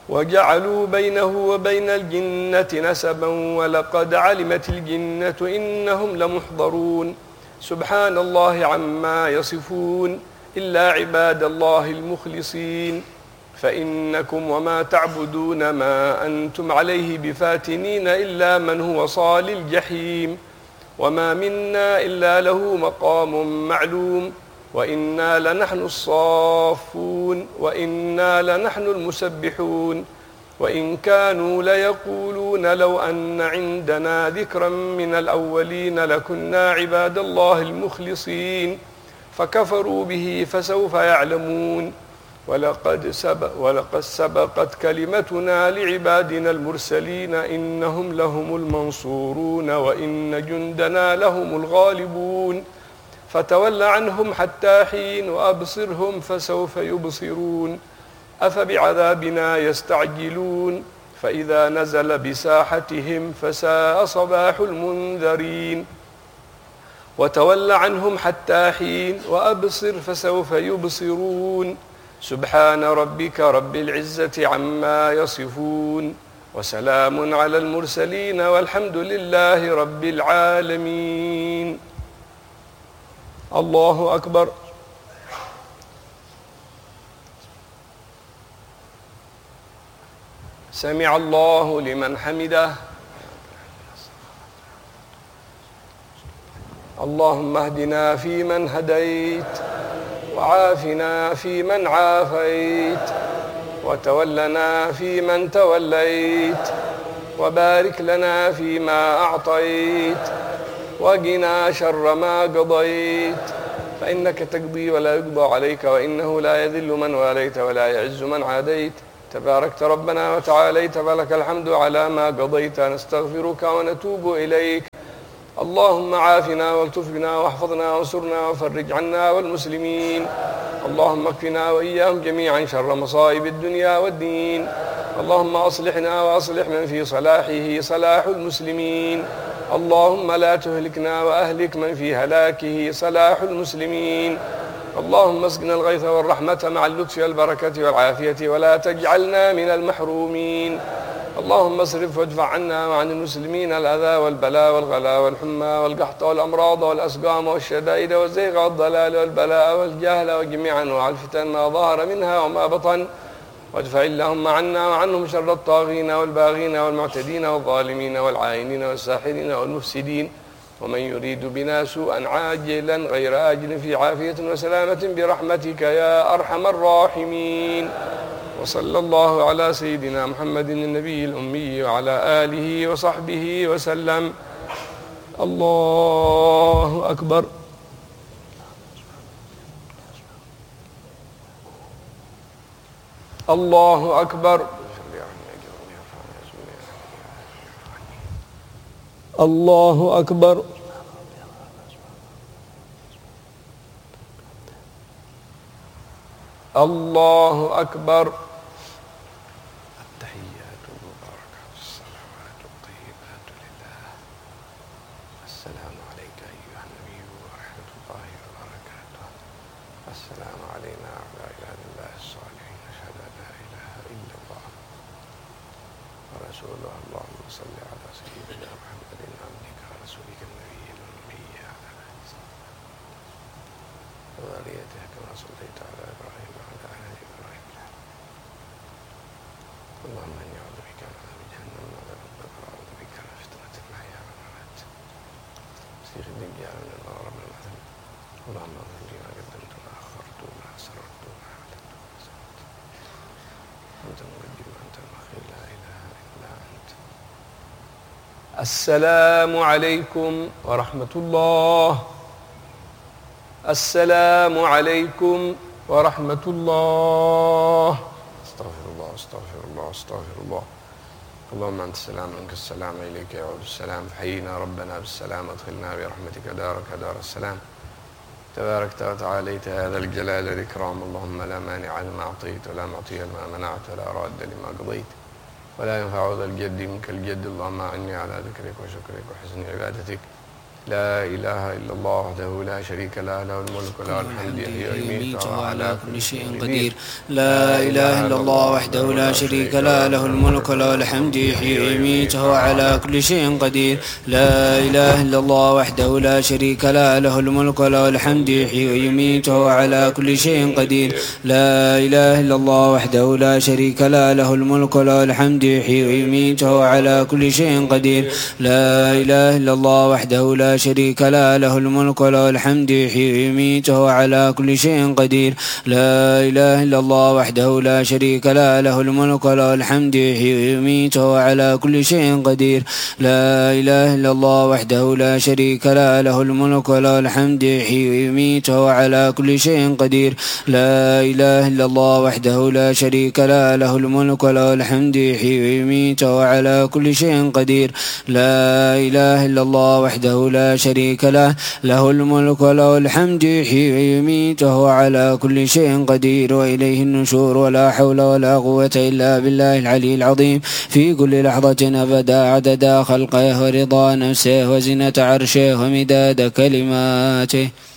وجعلوا بينه وبين الجنة نسبا ولقد علمت الجنة إنهم لمحضرون سبحان الله عما يصفون إلا عباد الله المخلصين فإنكم وما تعبدون ما أنتم عليه بفاتنين إلا من هو صال الجحيم وما منا إلا له مقام معلوم وإنا لنحن الصافون وإنا لنحن المسبحون وإن كانوا ليقولون لو أن عندنا ذكرا من الأولين لكنا عباد الله المخلصين فكفروا به فسوف يعلمون ولقد سبقت كلمتنا لعبادنا المرسلين إنهم لهم المنصورون وإن جندنا لهم الغالبون فتول عنهم حتى حين وأبصرهم فسوف يبصرون أفبعذابنا يستعجلون فإذا نزل بساحتهم فساء صباح المنذرين وتول عنهم حتى حين وأبصر فسوف يبصرون سبحان ربك رب العزة عما يصفون وسلام على المرسلين والحمد لله رب العالمين. الله أكبر. سمع الله لمن حمده. اللهم اهدنا فيمن هديت وعافنا فيمن عافيت وتولنا فيمن توليت وبارك لنا فيما أعطيت وقنا شر ما قضيت فإنك تقضي ولا يقضى عليك وإنه لا يذل من واليت ولا يعز من عاديت تباركت ربنا وتعاليت فلك الحمد على ما قضيت نستغفرك ونتوب إليك. اللهم عافنا والطف بنا واحفظنا وانصرنا وفرج عنا والمسلمين. اللهم اكفنا وإياهم جميعا شر مصائب الدنيا والدين. اللهم أصلحنا وأصلح من في صلاحه صلاح المسلمين. اللهم لا تهلكنا وأهلك من في هلاكه صلاح المسلمين. اللهم اسقنا الغيث والرحمة مع اللطف والبركة والعافية ولا تجعلنا من المحرومين. اللهم اصرف وادفع عنا وعن المسلمين الأذى والبلاء والغلاء والحمى والقحط والأمراض والأسقام والشدائد والزيغ والضلال والبلاء والجهل وجميع أنواع الفتن ما ظهر منها وما بطن وادفع اللهم عنا وعنهم شر الطاغين والباغين والمعتدين والظالمين والعائنين والساحرين والمفسدين ومن يريد بنا سوءا عاجلا غير آجل في عافية وسلامة برحمتك يا أرحم الراحمين. وصلى الله على سيدنا محمد النبي الأمي وعلى آله وصحبه وسلم. الله أكبر. الله أكبر. الله أكبر. الله أكبر. التحيات المباركات الصلوات الطيبات لله. السلام عليك أيها النبي ورحمة الله وبركاته. السلام علينا وعلى عباد الله الصالحين. أشهد أن لا إله إلا الله ورسوله. اللهم صل على سيدنا محمد عبدك ورسولك النبي الأمي على آله وذريته كما صليت على إبراهيم وعلى آل إبراهيم. اللهم إني أعوذ بك من عذاب جهنم وعذاب القبر وأعوذ بك من فتنة المحيا والممات مسيح الدجال من النار من العذاب. اللهم اغفر لي ما قدمت وما أخرت وما أسررت وما أعلنت وما أسررت. أنت المقدم وأنت المؤخر لا إله إلا أنت. السلام عليكم ورحمة الله. السلام عليكم ورحمة الله. استغفر الله استغفر الله استغفر الله. اللهم أنت السلام منك السلام إليك يعود السلام. فحيينا ربنا بالسلام وادخلنا برحمتك دارك دار السلام. تباركت وتعاليت هذا الجلال والإكرام. اللهم لا مانع لما أعطيت ولا معطي لما منعت ولا راد لما قضيت ولا ينفع ذا الجد منك الجد. اللهم أعني على ذكرك وشكرك وحسن عبادتك لا إله إلا الله وحده لا شريك له له الملك وله الحمد يحيي ويميت وهو على كل شيء قدير لا إله إلا الله وحده لا شريك له له الملك وله الحمد يحيي ويميت وهو على كل شيء قدير لا إله إلا الله وحده لا شريك له له الملك وله الحمد يحيي ويميت وهو على كل شيء قدير لا إله إلا الله وحده لا شريك له له الملك وله الحمد يحيي ويميت وهو على كل شيء قدير لا إله إلا الله وحده لا شريك له له الملك وله الحمد يحيي ويميت وهو على كل شيء قدير لا إله إلا الله وحده لا شريك له له الملك وله الحمد يحيي ويميت وهو على كل شيء قدير لا إله إلا الله وحده لا شريك له له الملك وله الحمد يحيي ويميت وهو على كل شيء قدير لا إله إلا الله وحده لا شريك له له الملك وله الحمد يحيي ويميت وهو على كل شيء قدير لا إله إلا الله وحده لا شريك له له الملك وله الحمد يحيي ويميت وهو على كل شيء قدير وإليه النشور ولا حول ولا قوة إلا بالله العلي العظيم في كل لحظة أبدا عدد خلقه ورضا نفسه وزنة عرشه ومداد كلماته.